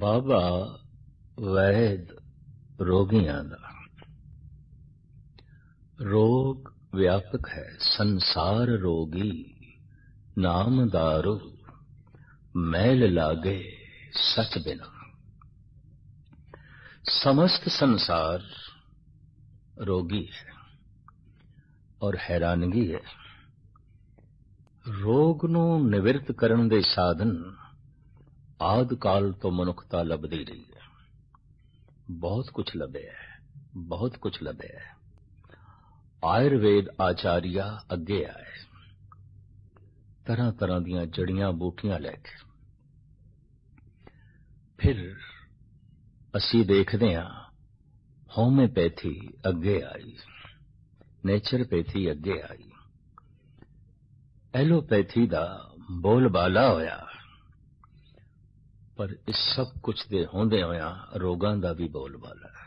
बाबा वैद रोगियां दा रोग व्यापक है संसार रोगी नाम दारू मैल लागे सच बिना। समस्त संसार रोगी है और हैरानगी है। रोग नूं निवृत्त करन दे साधन आद काल तो मनुखता लभदी रही है। बहुत कुछ लभे है, बहुत कुछ लभे है। आयुर्वेद आचार्य अगे आए, तरह तरह दियां जड़ियां बूटियां लैके। फिर असी देखते हैं होम्योपैथी अगे आई, नेचरपैथी अगे आई, एलोपैथी दा बोलबाला होया। पर इस सब कुछ दे होंदे होया रोगां दा भी बोलबाला है।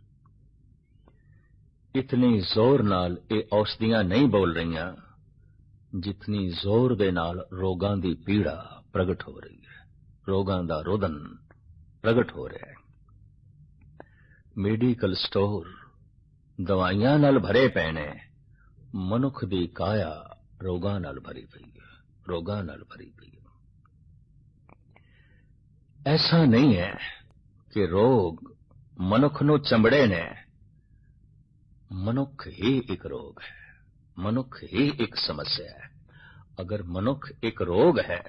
इतनी जोर नाल ये औषधियां नहीं बोल रही जितनी जोर दे नाल रोगां दी पीड़ा प्रगट हो रही है, रोगां दा रुदन प्रगट हो रहा है। मेडिकल स्टोर दवाइयां नाल भरे पे ने, मनुख दी काया रोगां नाल भरी पई है, रोगां नाल भरी पई है। ऐसा नहीं है कि रोग मनुख नूं चंबड़े ने। मनुख ही एक रोग है, मनुख ही एक समस्या है। अगर मनुख एक रोग है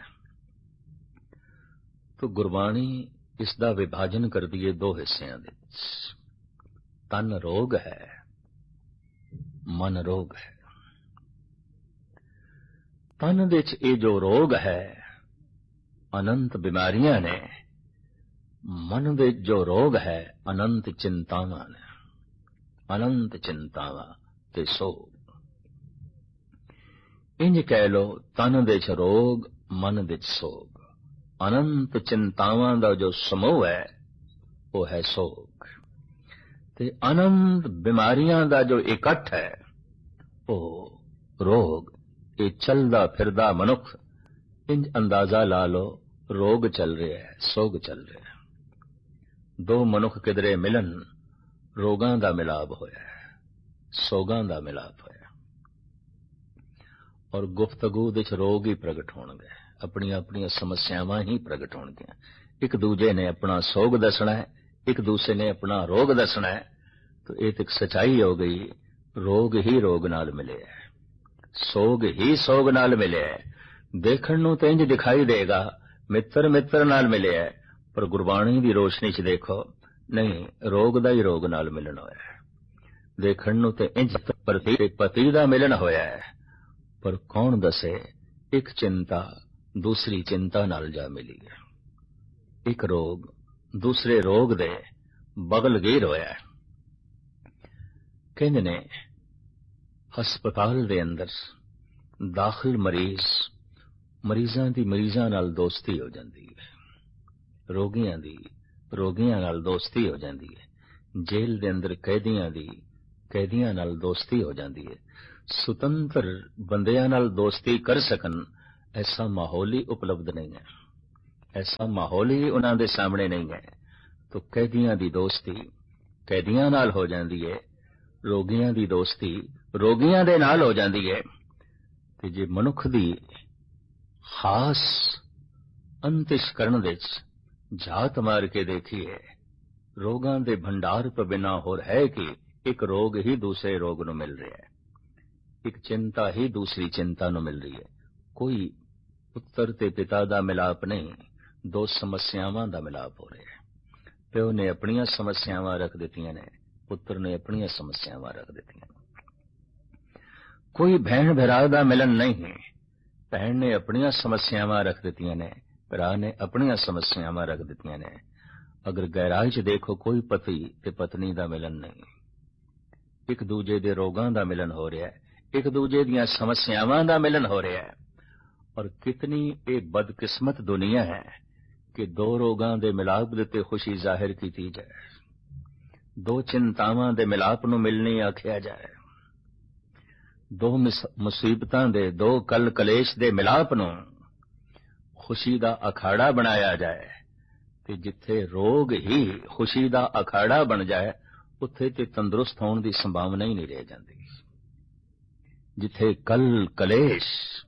तो गुरबाणी इसका विभाजन कर दिए दो हिस्सों में। तन रोग है, मन रोग है। तन दे च ये जो रोग है अनंत बीमारियां ने, मन दे जो रोग है अनंत चिंतावां ने, अनंत चिंतावां ते सोग। इंज कह लो तन दे च रोग, मन दे च सोग। अनंत चिंतावां दा जो समूह है वो है सोग, ते अनंत बीमारियां दा जो इकट्ठ है वो रोग। ये चलदा फिरदा मनुख इंज अंदाजा ला लो रोग चल रहा है, सोग चल रहा है। दो मनुख किधरे मिलन रोगां दा मिलाप होया है, सोगां दा मिलाप होया। और गुफ्तगू दे च रोग ही प्रगट होणगे, अपनी अपनी समस्यावां ही प्रगट होणगियां। एक दूजे ने अपना सोग दसना है, एक दूसरे ने अपना रोग दसना है। तो ये तो एक सच्चाई हो गई, रोग ही रोग नाल मिले है, सोग ही सोग नाल मिले है। देखण नूं ते इंज दिखाई देगा मित्र मित्र नाल मिले है, पर गुरबाणी दी रोशनी च देखो नहीं, रोग दा ही रोग नाल मिलन होया है। देखण नूं ते इंज पति पति दा मिलन होया है, पर कौन दसे एक चिंता दूसरी चिंता नाल जा मिली है। एक रोग दूसरे रोग दे बगल गिर होया है। कहंदे ने हस्पताल दे अंदर दाखिल मरीजां दी मरीजां नाल दोस्ती हो जाती है, रोगियां दी रोगियां नाल दोस्ती हो जाती है। जेल दे अंदर कैदियां दी कैदियां नाल दोस्ती हो जाती है। सुतंत्र बंदियां नाल दोस्ती कर सकन ऐसा माहौल ही उपलब्ध नहीं है, ऐसा माहौल ही उन्हां दे सामने नहीं है। तो कैदियां दी दोस्ती कैदियां नाल हो जाती है, रोगियां दी दोस्ती रोगियां दे नाल हो जाती है। ते जे मनुख दी खास अंतइकरण दे झात मार के देखिए, रोगां दे भंडार तो बिना होर है कि एक रोग ही दूसरे रोग नूं मिल रहा है, एक चिंता ही दूसरी चिंता नूं मिल रही है। कोई पुत्र ते पिता दा मिलाप नहीं, दो समस्यावां दा मिलाप हो रहा है। प्यो ने अपनियां समस्यावां रख दित्तियां ने, पुत्र ने अपनियां समस्यावां रख दित्तियां ने। कोई भैन भरा दा मिलन नहीं है, भैन ने अपनियां समस्यावां रख दित्तियां ने, भरा ने अपनियां समस्यावां रख दित्तियां ने। अगर गहराई च देखो कोई पति ते पत्नी दा मिलन नहीं, एक दूजे दे रोगां दा मिलन हो रहा है, एक दूजे दियां समस्यावां दा मिलन हो रहा है। और कितनी एक बदकिस्मत दुनिया है कि दो रोगां दे मिलाप दे ते खुशी जाहिर की जाए, दो चिंतावां दे मिलाप नूं मिलनी आखिया जाए, दो मुसीबतां दे दो कल कलेश दे मिलाप नूं खुशी दा अखाड़ा बनाया जाए। ਤੇ ਜਿੱਥੇ ਰੋਗ ਹੀ ਖੁਸ਼ੀ ਦਾ ਅਖਾੜਾ ਬਣ ਜਾਏ, ਉੱਥੇ ਤੇ ਤੰਦਰੁਸਤ ਹੋਣ ਦੀ ਸੰਭਾਵਨਾ ਹੀ ਨਹੀਂ ਰਹਿ ਜਾਂਦੀ। ਜਿੱਥੇ ਕਲ ਕਲੇਸ਼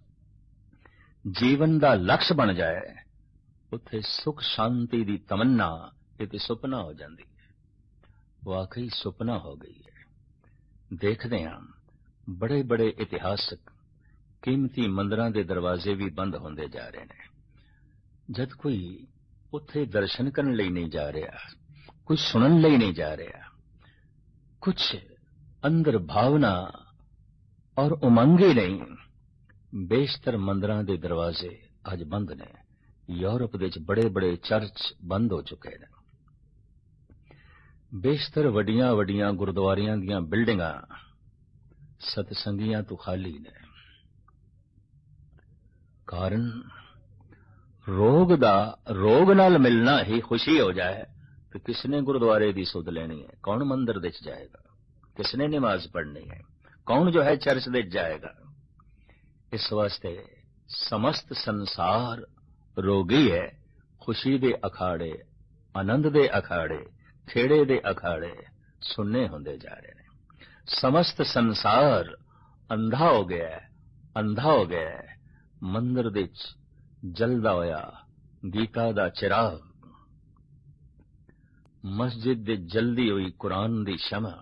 ਜੀਵਨ ਦਾ ਲਕਸ਼ ਬਣ ਜਾਏ, ਉੱਥੇ ਸੁਖ ਸ਼ਾਂਤੀ ਦੀ ਤਮੰਨਾ ਇਹ ਤੇ ਸੁਪਨਾ ਹੋ ਜਾਂਦੀ ਹੈ। ਵਾਕਈ ਸੁਪਨਾ ਹੋ ਗਈ ਹੈ। ਦੇਖਦੇ ਹਾਂ ਬੜੇ ਬੜੇ ਇਤਿਹਾਸਕ ਕੀਮਤੀ ਮੰਦਰਾਂ ਦੇ ਦਰਵਾਜ਼ੇ ਵੀ ਬੰਦ ਹੁੰਦੇ ਜਾ ਰਹੇ ਨੇ। ਜਦ ਕੋਈ ਉੱਥੇ ਦਰਸ਼ਨ ਕਰਨ ਲਈ ਨਹੀਂ ਜਾ ਰਿਹਾ, ਕੁਝ ਸੁਣਨ ਲਈ ਨਹੀਂ ਜਾ ਰਿਹਾ, ਕੁਝ ਅੰਦਰ ਭਾਵਨਾ ਔਰ ਉਮੰਗ ਹੀ ਨਹੀਂ। ਬੇਸ਼ਤਰ ਮੰਦਰਾਂ ਦੇ ਦਰਵਾਜ਼ੇ ਅੱਜ ਬੰਦ ਨੇ। ਯੂਰਪ ਦੇ ਵਿੱਚ ਬੜੇ ਬੜੇ ਚਰਚ ਬੰਦ ਹੋ ਚੁੱਕੇ ਨੇ। ਬੇਸ਼ਤਰ ਵੱਡੀਆਂ ਵੱਡੀਆਂ ਗੁਰਦੁਆਰਿਆਂ ਦੀਆਂ ਬਿਲਡਿੰਗਾਂ ਸਤਸੰਗੀਆਂ ਤੋਂ ਖਾਲੀ ਨੇ। ਕਾਰਨ ਰੋਗ ਨਾਲ ਮਿਲਣਾ ਹੀ ਖੁਸ਼ੀ ਹੋ ਜਾਏ ਤੇ ਕਿਸਨੇ ਗੁਰਦੁਆਰੇ ਦੀ ਸੁਧ ਲੈਣੀ ਹੈ? ਕੌਣ ਮੰਦਰ ਦੇ ਚ ਜਾਏਗਾ? ਕਿਸਨੇ ਨਮਾਜ਼ ਪੜ੍ਹਨੀ ਹੈ? ਕੌਣ ਜੋ ਹੈ ਚਰਚ ਦੇ ਜਾਏਗਾ? ਇਸ ਵਾਸਤੇ ਸਮਸਤ ਸੰਸਾਰ ਰੋਗੀ ਹੈ। ਖੁਸ਼ੀ ਦੇ ਅਖਾੜੇ, ਆਨੰਦ ਦੇ ਅਖਾੜੇ, ਖੇੜੇ ਦੇ ਅਖਾੜੇ ਸੁਣਨੇ ਹੁੰਦੇ ਜਾ ਰਹੇ ਨੇ। ਸਮਸਤ ਸੰਸਾਰ ਅੰਧਾ ਹੋ ਗਿਆ, ਅੰਧਾ ਹੋ ਗਿਆ। ਮੰਦਰ ਦੇ ਵਿੱਚ ਜਲਦਾ ਹੋਇਆ ਗੀਤਾ ਦਾ ਚਿਰਾਗ, ਮਸਜਿਦ ਦੇ ਜਲਦੀ ਹੋਈ ਕੁਰਾਨ ਦੀ ਸ਼ਮਾ,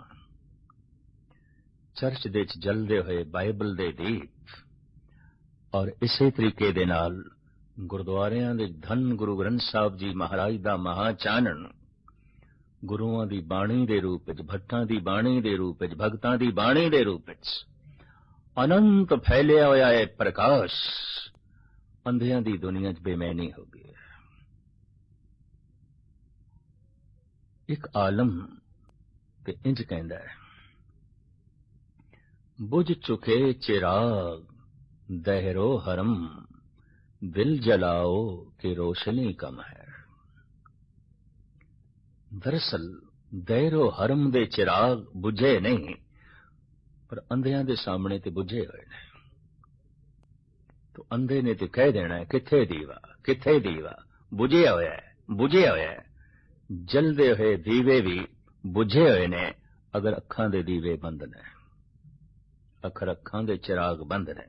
ਚਰਚ ਦੇ ਵਿੱਚ ਜਲਦੇ ਹੋਏ ਬਾਈਬਲ ਦੇ ਦੀਪ, ਔਰ ਇਸੇ ਤਰੀਕੇ ਦੇ ਨਾਲ ਗੁਰਦੁਆਰਿਆਂ ਦੇ ਧੰਨ ਗੁਰੂ ਗ੍ਰੰਥ ਸਾਹਿਬ ਜੀ ਮਹਾਰਾਜ ਦਾ ਮਹਾਚਾਨਣ, ਗੁਰੂਆਂ ਦੀ ਬਾਣੀ ਦੇ ਰੂਪ ਵਿੱਚ, ਭੱਟਾਂ ਦੀ ਬਾਣੀ ਦੇ ਰੂਪ ਵਿੱਚ, ਭਗਤਾਂ ਦੀ ਬਾਣੀ ਦੇ ਰੂਪ ਵਿੱਚ ਅਨੰਤ ਫੈਲਿਆ ਹੋਇਆ ਹੈ ਪ੍ਰਕਾਸ਼, ਅੰਧਿਆਂ ਦੀ ਦੁਨੀਆ 'ਚ ਬੇਮੈਨੀ ਹੋ ਗਈ ਹੈ। ਇੱਕ ਆਲਮ ਤੇ ਇੰਜ ਕਹਿੰਦਾ ਹੈ, ਬੁਝ ਚੁਕੇ ਚਿਰਾਗ ਦਹਿਰੋ ਹਰਮ, ਦਿਲ ਜਲਾਓ ਕਿ ਰੋਸ਼ਨੀ ਕਮ ਹੈ। ਦਰਅਸਲ ਦਹਿਰੋ ਹਰਮ ਦੇ ਚਿਰਾਗ ਬੁਝੇ ਨਹੀਂ, ਪਰ ਅੰਧਿਆਂ ਦੇ ਸਾਹਮਣੇ ਤੇ ਬੁਝੇ ਹੋਏ ਨੇ। ਤੋ ਅੰਧੇ ਨੇ ਤੇ ਕਹਿ ਦੇਣਾ ਕਿੱਥੇ ਦੀਵਾ, ਕਿੱਥੇ ਦੀਵਾ, ਬੁਝਿਆ ਹੋਇਆ ਹੈ, ਬੁਝਿਆ ਹੋਇਆ ਹੈ। ਜਲਦੇ ਹੋਏ ਦੀਵੇ ਵੀ ਬੁਝੇ ਹੋਏ ਨੇ ਅਗਰ ਅੱਖਾਂ ਦੇ ਦੀਵੇ ਬੰਦ ਨੇ, ਅਖਰ ਅੱਖਾਂ ਦੇ ਚਿਰਾਗ ਬੰਦ ਨੇ।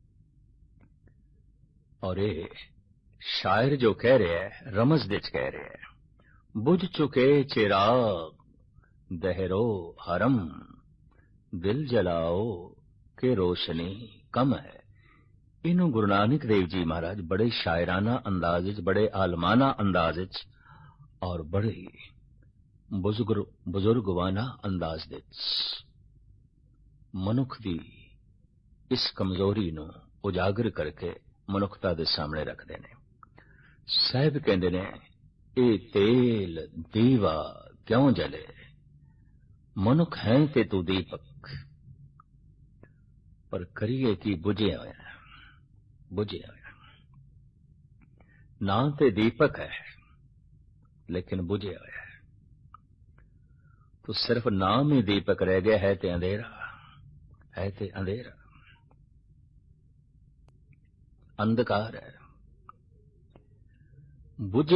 ਔਰ ਇਹ ਸ਼ਾਇਰ ਜੋ ਕਹਿ ਰਿਹਾ ਹੈ, ਰਮਜ਼ ਦੇ ਚ ਕਹਿ ਰਿਹਾ ਹੈ, ਬੁਝ ਚੁਕੇ ਚਿਰਾਗ ਦਹਿਰੋ ਹਰਮ, ਦਿਲ ਜਲਾਓ ਕਿ ਰੋਸ਼ਨੀ ਕਮ ਹੈ। ਇਹਨੂੰ ਗੁਰੂ ਨਾਨਕ ਦੇਵ ਜੀ ਮਹਾਰਾਜ ਬੜੇ ਸ਼ਾਇਰਾਨਾ ਅੰਦਾਜ਼ ਵਿੱਚ, ਬੜੇ ਆਲਮਾਨਾ ਅੰਦਾਜ਼ ਵਿੱਚ ਔਰ ਬੜੇ ਬਜ਼ੁਰਗਵਾਨਾ ਅੰਦਾਜ਼ ਵਿੱਚ ਮਨੁੱਖ ਦੀ ਇਸ ਕਮਜ਼ੋਰੀ ਨੂੰ ਉਜਾਗਰ ਕਰਕੇ ਮਨੁੱਖਤਾ ਦੇ ਸਾਹਮਣੇ ਰੱਖਦੇ ਨੇ। ਸਾਹਿਬ ਕਹਿੰਦੇ ਨੇ, ਇਹ ਤੇਲ ਦੀਵਾ ਕਿਉਂ ਜਲੇ, ਮਨੁੱਖ ਹੈ ਤੇ ਤੂੰ ਦੀਪਕ, ਪਰ ਕਰੀਏ ਕੀ ਬੁਝਿਆ ਹੋਇਆ, ਬੁਝਿਆ ਹੋਇਆ। ਨਾ ਤੇ ਦੀਪਕ ਹੈ ਲੇਕਿਨ ਬੁਝਿਆ ਹੋਇਆ ਹੈ। तो सिर्फ नाम ही दीपक रह गया है, ते अंधेरा है, ते अंधेरा अंधकार है। बुझ